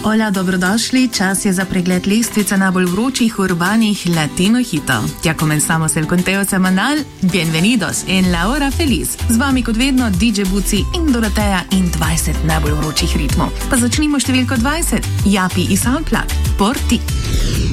Hola, dobrodošli. Čas je za pregled lestvice najbolj vročih urbanih latino hitov. Ya comenzamos el conteo semanal. Bienvenidos en la hora feliz. Z vami kot vedno DJ Buci in Doroteja in 20 najbolj vročih ritmov. Pa začnimo številko 20. Japi i Soundplug. Por ti.